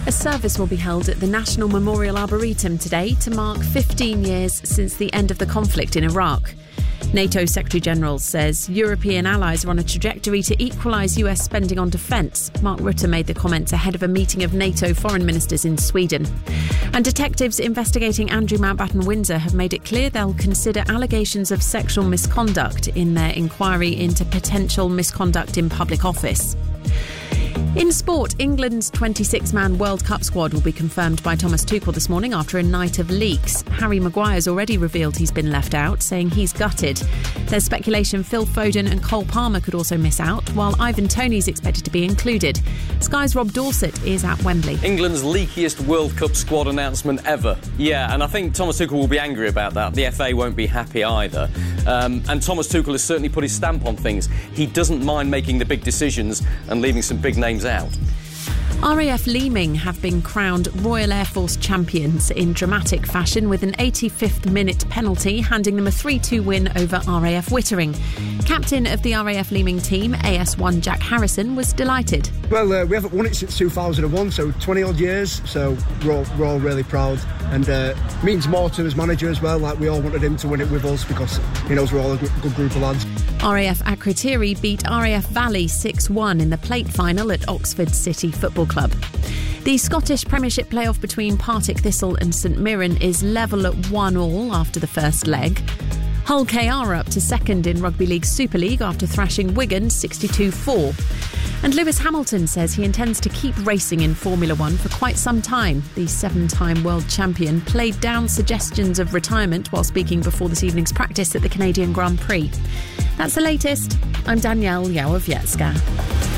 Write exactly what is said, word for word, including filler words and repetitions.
A service will be held at the National Memorial Arboretum today to mark fifteen years since the end of the conflict in Iraq. NATO Secretary-General says European allies are on a trajectory to equalise U S spending on defence. Mark Rutte made the comments ahead of a meeting of NATO foreign ministers in Sweden. And detectives investigating Andrew Mountbatten Windsor have made it clear they'll consider allegations of sexual misconduct in their inquiry into potential misconduct in public office. In sport, England's twenty-six man World Cup squad will be confirmed by Thomas Tuchel this morning after a night of leaks. Harry Maguire's already revealed he's been left out, saying he's gutted. There's speculation Phil Foden and Cole Palmer could also miss out, while Ivan Toney's expected to be included. Sky's Rob Dorset is at Wembley. England's leakiest World Cup squad announcement ever. Yeah, and I think Thomas Tuchel will be angry about that. The F A won't be happy either. Um, and Thomas Tuchel has certainly put his stamp on things. He doesn't mind making the big decisions and leaving some big names out. R A F Leeming have been crowned Royal Air Force champions in dramatic fashion with an eighty-fifth minute penalty handing them a three two win over R A F Wittering. Captain of the R A F Leeming team, A S one Jack Harrison, was delighted. Well, uh, we haven't won it since two thousand one, so twenty odd years, so we're all, we're all really proud. And uh, means more to his manager as well, like we all wanted him to win it with us because he knows we're all a good group of lads. R A F Akrotiri beat R A F Valley six one in the plate final at Oxford City Football Club. The Scottish Premiership playoff between Partick Thistle and St Mirren is level at one all after the first leg. Hull K R are up to second in Rugby League Super League after thrashing Wigan sixty-two four. And Lewis Hamilton says he intends to keep racing in Formula One for quite some time. The seven-time world champion played down suggestions of retirement while speaking before this evening's practice at the Canadian Grand Prix. That's the latest. I'm Danielle Yawowiecka.